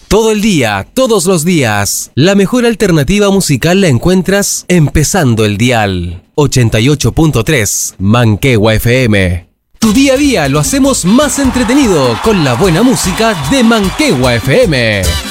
Todo el día, todos los días. La mejor alternativa musical la encuentras empezando el dial. 88.3 Manquehue FM. Tu día a día lo hacemos más entretenido con la buena música de Manquehue FM.